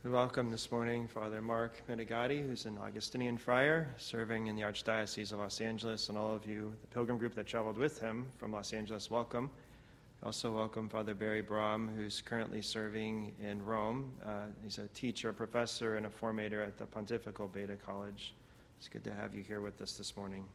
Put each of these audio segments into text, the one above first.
We welcome this morning Father Mark Medigatti, who's an Augustinian friar serving in the Archdiocese of Los Angeles, and all of you, the pilgrim group that traveled with him from Los Angeles, welcome. Also welcome Father Barry Brahm, who's currently serving in Rome. He's a teacher, a professor, and a formator at the Pontifical Beta College. It's good to have you here with us this morning.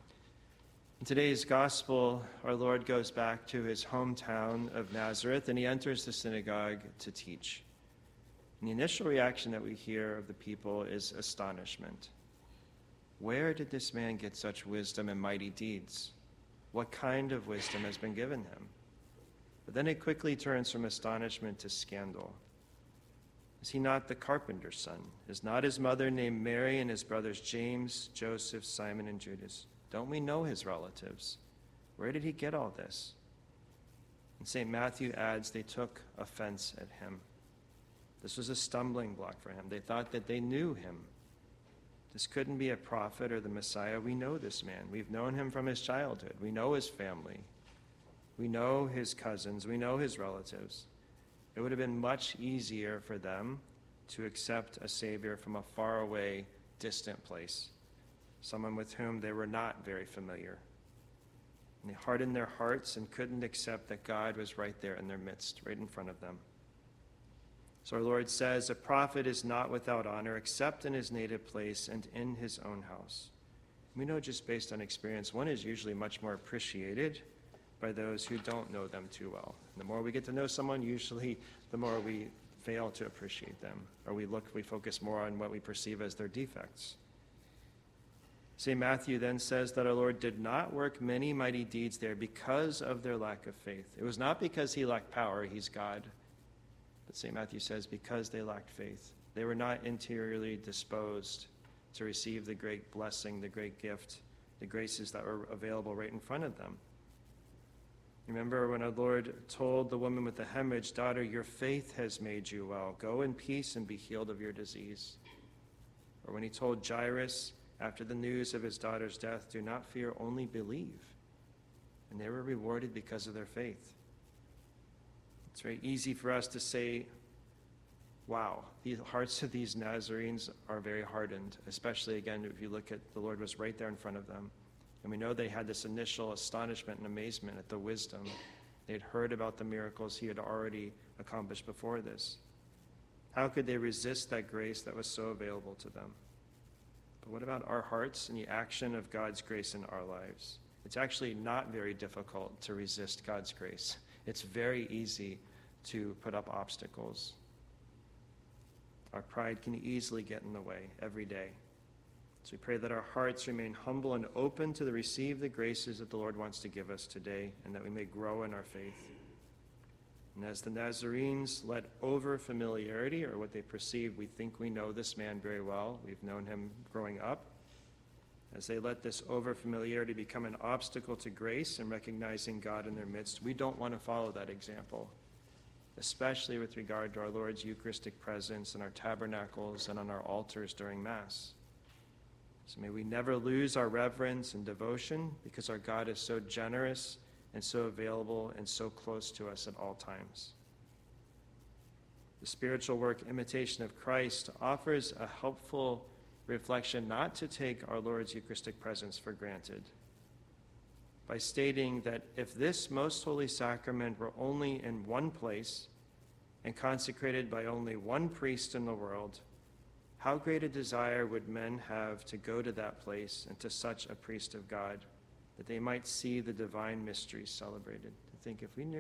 In today's gospel, our Lord goes back to his hometown of Nazareth, and he enters the synagogue to teach. And the initial reaction that we hear of the people is astonishment. Where did this man get such wisdom and mighty deeds? What kind of wisdom has been given him? But then it quickly turns from astonishment to scandal. Is he not the carpenter's son? Is not his mother named Mary and his brothers James, Joseph, Simon, and Judas? Don't we know his relatives? Where did he get all this? And St. Matthew adds, they took offense at him. This was a stumbling block for him. They thought that they knew him. This couldn't be a prophet or the Messiah. We know this man. We've known him from his childhood. We know his family. We know his cousins. We know his relatives. It would have been much easier for them to accept a Savior from a faraway, distant place, someone with whom they were not very familiar. And they hardened their hearts and couldn't accept that God was right there in their midst, right in front of them. So our Lord says, a prophet is not without honor except in his native place and in his own house. We know just based on experience, one is usually much more appreciated by those who don't know them too well. And the more we get to know someone, usually the more we fail to appreciate them, or we focus more on what we perceive as their defects. St. Matthew then says that our Lord did not work many mighty deeds there because of their lack of faith. It was not because he lacked power, he's God. But St. Matthew says because they lacked faith. They were not interiorly disposed to receive the great blessing, the great gift, the graces that were available right in front of them. Remember when our Lord told the woman with the hemorrhage, daughter, your faith has made you well. Go in peace and be healed of your disease. Or when he told Jairus after the news of his daughter's death, do not fear, only believe. And they were rewarded because of their faith. It's very easy for us to say, wow, the hearts of these Nazarenes are very hardened, especially, again, if you look at the Lord was right there in front of them. And we know they had this initial astonishment and amazement at the wisdom. They had heard about the miracles he had already accomplished before this. How could they resist that grace that was so available to them? But what about our hearts and the action of God's grace in our lives? It's actually not very difficult to resist God's grace. It's very easy to put up obstacles. Our pride can easily get in the way every day. So we pray that our hearts remain humble and open to receive the graces that the Lord wants to give us today, and that we may grow in our faith. And as the Nazarenes let over familiarity, or what they perceive, we think we know this man very well, we've known him growing up, as they let this over-familiarity become an obstacle to grace and recognizing God in their midst, we don't want to follow that example, especially with regard to our Lord's Eucharistic presence in our tabernacles and on our altars during Mass. So may we never lose our reverence and devotion because our God is so generous and so available and so close to us at all times. The spiritual work, Imitation of Christ, offers a helpful reflection not to take our Lord's Eucharistic presence for granted, by stating that if this most holy sacrament were only in one place and consecrated by only one priest in the world, how great a desire would men have to go to that place and to such a priest of God, that they might see the divine mysteries celebrated. I think if we knew